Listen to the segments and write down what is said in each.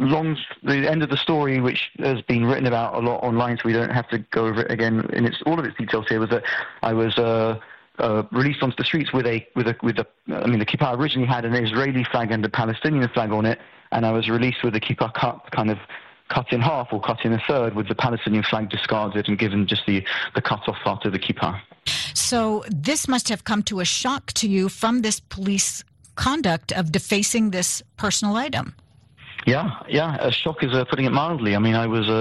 the end of the story, which has been written about a lot online, so we don't have to go over it again in all of its details here, was that I was released onto the streets with the kippah originally had an Israeli flag and a Palestinian flag on it, and I was released with the kippah cut in half or cut in a third, with the Palestinian flag discarded and given just the cut-off part of the kippah. So this must have come to a shock to you from this police conduct of defacing this personal item. Yeah, a shock is putting it mildly. I mean, I was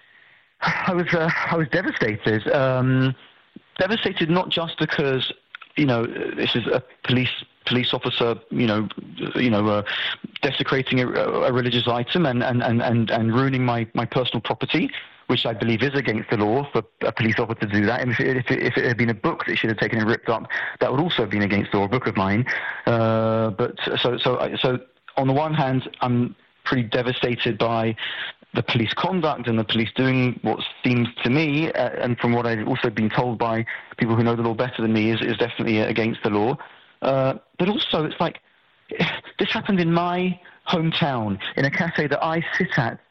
devastated. Devastated not just because, this is a police officer, desecrating a religious item and ruining my personal property, which I believe is against the law for a police officer to do that. And if it had been a book that should have taken and ripped up, that would also have been against the law, a book of mine. But so on the one hand, I'm pretty devastated by the police conduct and the police doing what seems to me, and from what I've also been told by people who know the law better than me, is definitely against the law. But also, it's like, this happened in my hometown, in a cafe that I sit at,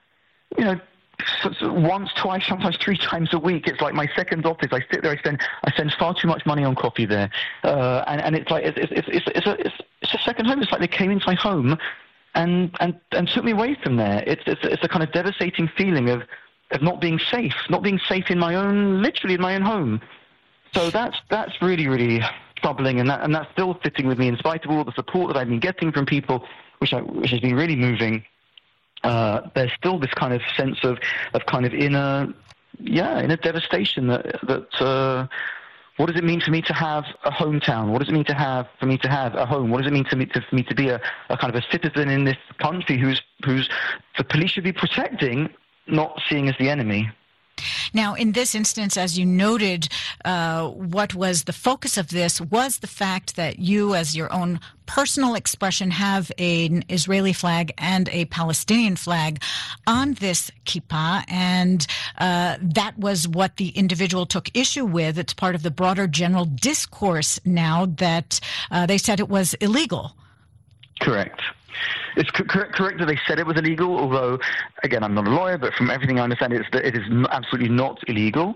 once, twice, sometimes 3 times a week. It's like my second office. I sit there. I spend far too much money on coffee there, and it's like it's a second home. It's like they came into my home and took me away from there. It's a kind of devastating feeling of not being safe literally in my own home. So that's really, really troubling, and that's still sitting with me in spite of all the support that I've been getting from people, which has been really moving. There's still this kind of sense of kind of inner devastation that what does it mean for me to have a hometown? What does it mean for me to have a home? What does it mean for me to be a kind of a citizen in this country who's the police should be protecting, not seeing as the enemy? Now, in this instance, as you noted, what was the focus of this was the fact that you, as your own personal expression, have an Israeli flag and a Palestinian flag on this kippah, and that was what the individual took issue with. It's part of the broader general discourse now that they said it was illegal. Correct. It's correct that they said it was illegal, although, again, I'm not a lawyer, but from everything I understand, it is absolutely not illegal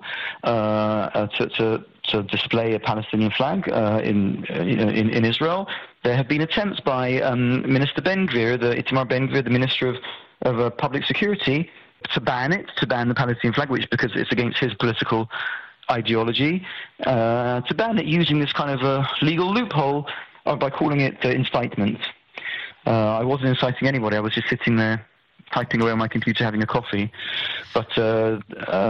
to display a Palestinian flag in Israel. There have been attempts by Minister Ben-Gvir, Itamar Ben-Gvir, the Minister of Public Security, to ban the Palestinian flag, because it's against his political ideology, to ban it using this kind of a legal loophole by calling it incitement. I wasn't inciting anybody. I was just sitting there typing away on my computer, having a coffee. But that's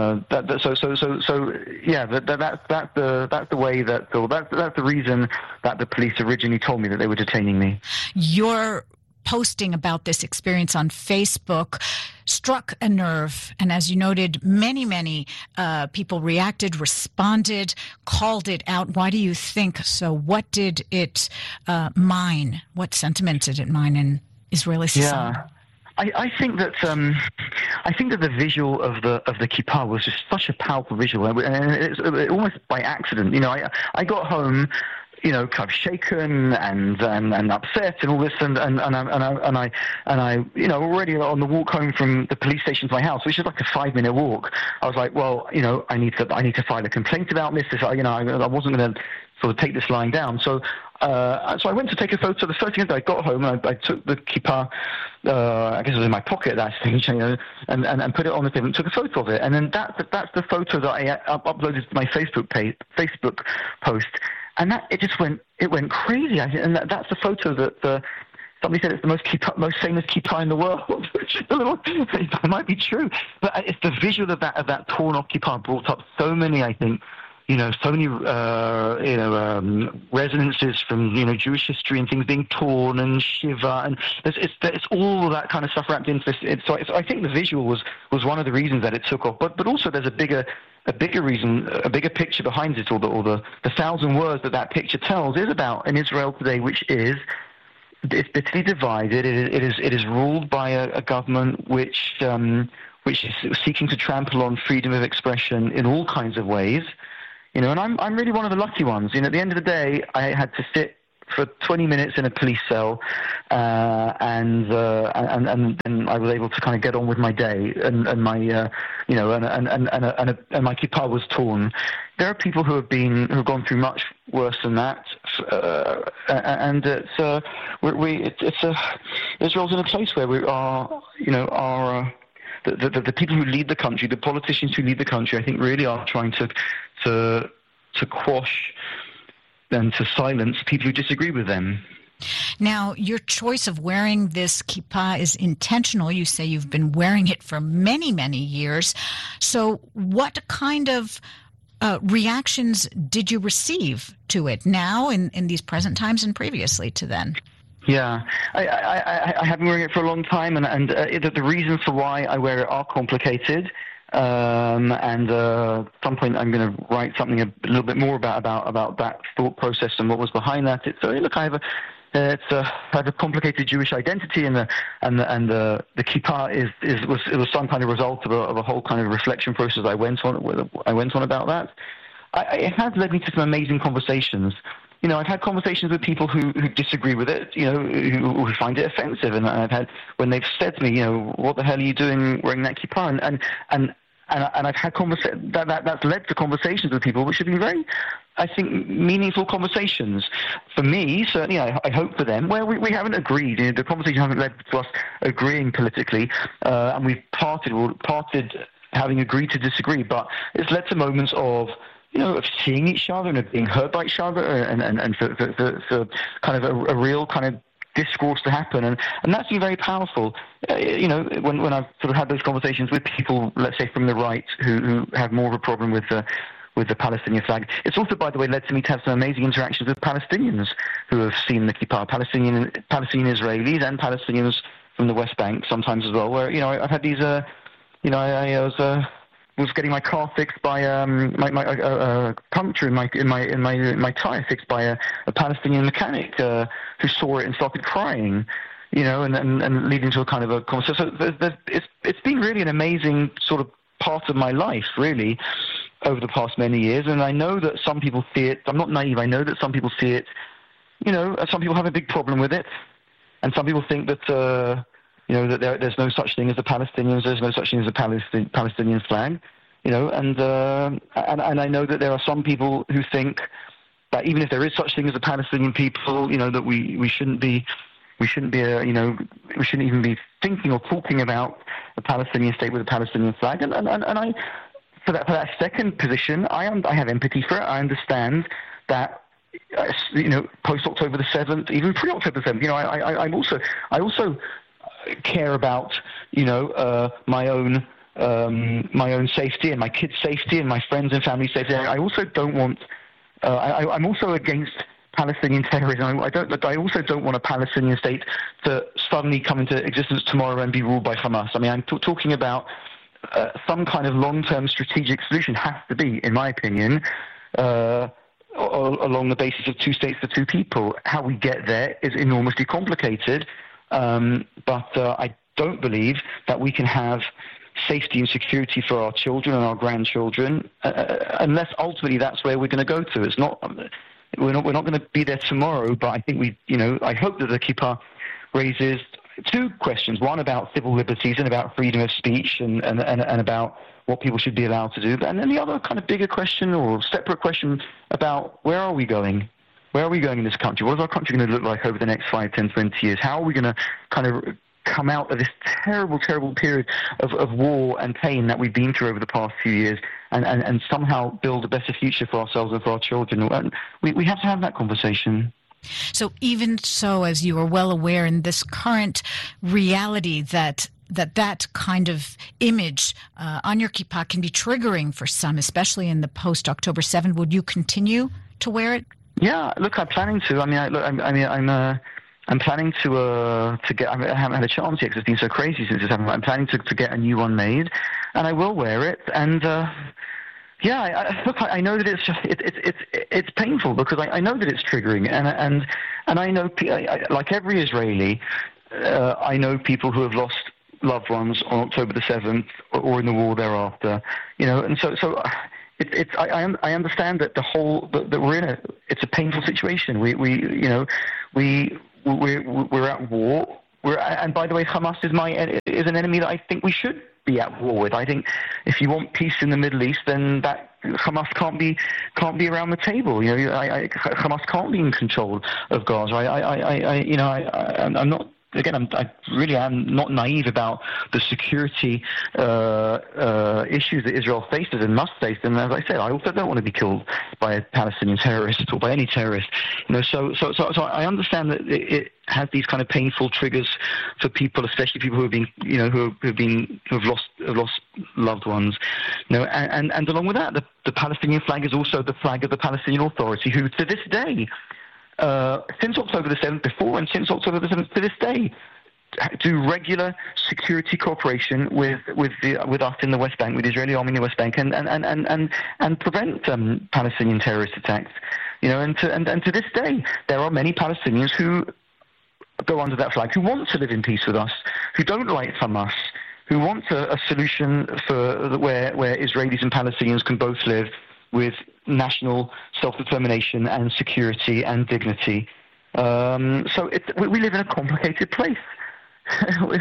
the reason that the police originally told me that they were detaining me. Your posting about this experience on Facebook struck a nerve, and as you noted, many people reacted, responded, called it out. Why do you think so? What did it mine? What sentiment did it mine in Israeli society? Yeah. I think that the visual of the kippah was just such a powerful visual, and it's almost by accident. I got home, kind of shaken and upset and all this, and I already on the walk home from the police station to my house, which is like a 5-minute walk. I was like, well, I need to file a complaint about this. I wasn't going to sort of take this lying down. So I went to take a photo. The first thing I got home, I took the kippah, I guess it was in my pocket at that stage, and put it on the table and took a photo of it. And then that's the photo that I uploaded to my Facebook post. And it went crazy. And that's the photo that somebody said it's the most famous kippah in the world, which is it might be true. But it's the visual of that torn off kippah brought up so many, I think, so many, resonances from, Jewish history and things being torn and Shiva, and it's all of that kind of stuff wrapped into this. So I think the visual was one of the reasons that it took off. But also there's a bigger reason, a bigger picture behind it. All the 1,000 words that picture tells is about an Israel today, which is it's bitterly divided. It is ruled by a government which is seeking to trample on freedom of expression in all kinds of ways. And I'm really one of the lucky ones. At the end of the day, I had to sit for 20 minutes in a police cell, and I was able to kind of get on with my day, and my and my kippah was torn. There are people who've gone through much worse than that, and Israel's in a place where we are, the people who lead the country, the politicians who lead the country, I think really are trying to quash and to silence people who disagree with them. Now, your choice of wearing this kippah is intentional. You say you've been wearing it for many, many years. So what kind of reactions did you receive to it now in these present times and previously to then? Yeah, I have been wearing it for a long time, and the reasons for why I wear it are complicated. And at some point I'm going to write something a little bit more about that thought process and what was behind that. I have a complicated Jewish identity, and the kippah was some kind of result of a whole kind of reflection process I went on about that. It has led me to some amazing conversations. I've had conversations with people who disagree with it, who find it offensive, and I've had when they've said to me, what the hell are you doing wearing that kippah? And I've had that's led to conversations with people which have been very, I think, meaningful conversations. For me, certainly, I hope for them, where we haven't agreed. The conversation hasn't led to us agreeing politically, and we've parted having agreed to disagree. But it's led to moments of seeing each other and of being heard by each other, and for kind of a real kind of discourse to happen, and that's been very powerful. When I've sort of had those conversations with people, let's say from the right, who have more of a problem with the Palestinian flag. It's also, by the way, led to me to have some amazing interactions with Palestinians who have seen the kippah, Palestinian Israelis and Palestinians from the West Bank sometimes as well, where I've had these I was getting my car fixed by my puncture in my tire fixed by a Palestinian mechanic who saw it and started crying, and leading to a kind of a conversation. So it's been really an amazing sort of part of my life, really, over the past many years. And I know that some people see it. I'm not naive. I know that some people see it. Some people have a big problem with it, and some people think that that there's no such thing as the Palestinians, there's no such thing as a Palestinian flag, and I know that there are some people who think that even if there is such thing as a Palestinian people, that we shouldn't even be thinking or talking about a Palestinian state with a Palestinian flag, and I for that second position, I have empathy for it. I understand that. Post October the 7th, even pre October the 7th, I also care about my own safety and my kids' safety and my friends and family safety. I also don't want. I'm also against Palestinian terrorism. I also don't want a Palestinian state to suddenly come into existence tomorrow and be ruled by Hamas. I mean, I'm talking about some kind of long-term strategic solution has to be, in my opinion, along the basis of two states for two people. How we get there is enormously complicated, but I don't believe that we can have safety and security for our children and our grandchildren unless ultimately that's where we're going to go to. It's not. We're not going to be there tomorrow, but I think I hope that the kippah raises two questions: one about civil liberties and about freedom of speech, and about what people should be allowed to do, and then the other kind of bigger question or separate question about where are we going? Where are we going in this country? What is our country going to look like over the next 5, 10, 20 years? How are we going to kind of come out of this terrible, terrible period of war and pain that we've been through over the past few years and somehow build a better future for ourselves and for our children? And we have to have that conversation. So even so, as you are well aware in this current reality that kind of image on your kippah can be triggering for some, especially in the post-October 7th, would you continue to wear it? Yeah, look, I'm planning to. I'm planning to get. I haven't had a chance yet because it's been so crazy since it's happened. I'm planning to get a new one made, and I will wear it. And I know that it's painful because I know that it's triggering, and I know, like every Israeli, I know people who have lost loved ones on October the 7th or in the war thereafter. And so I understand that that we're it's a painful situation. We're at war. And by the way, Hamas is an enemy that I think we should be at war with. I think if you want peace in the Middle East, then that Hamas can't be around the table. Hamas can't be in control of Gaza. I'm not. Again, I really am not naive about the security issues that Israel faces and must face. And as I said, I also don't want to be killed by a Palestinian terrorist or by any terrorist. So I understand that it has these kind of painful triggers for people, especially people who have been, who have lost loved ones. And along with that, the Palestinian flag is also the flag of the Palestinian Authority, who to this day, since October the 7th, before and since October the 7th to this day, do regular security cooperation with us in the West Bank, with the Israeli army in the West Bank, and prevent Palestinian terrorist attacks. And to this day, there are many Palestinians who go under that flag, who want to live in peace with us, who don't like Hamas, who want a solution for where Israelis and Palestinians can both live with national self-determination and security and dignity. So we live in a complicated place. So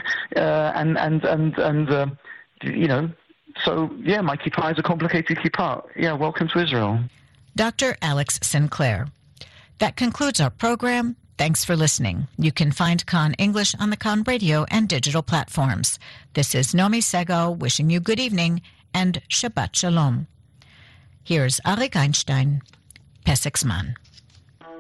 my kippah is a complicated kippah. Yeah, welcome to Israel. Dr. Alex Sinclair. That concludes our program. Thanks for listening. You can find Kan English on the Kan radio and digital platforms. This is Nomi Segal wishing you good evening and Shabbat Shalom. Here's Arik Einstein, Pesach Zman.